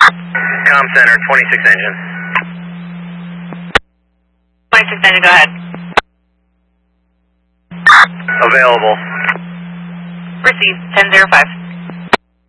Com Center, 26 engine. 26 engine, go ahead. Available. Proceed, 1005.